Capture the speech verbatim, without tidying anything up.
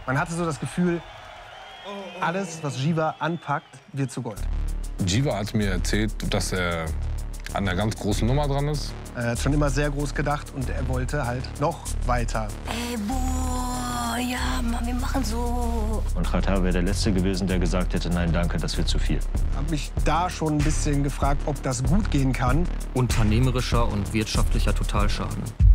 Man hatte so das Gefühl, alles, was Giva anpackt, wird zu Gold. Giva hat mir erzählt, dass er an einer ganz großen Nummer dran ist. Er hat schon immer sehr groß gedacht und er wollte halt noch weiter. Ey, boah, ja, Mann, wir machen so. Und Xatar wäre der Letzte gewesen, der gesagt hätte, nein, danke, das wird zu viel. Ich habe mich da schon ein bisschen gefragt, ob das gut gehen kann. Unternehmerischer und wirtschaftlicher Totalschaden.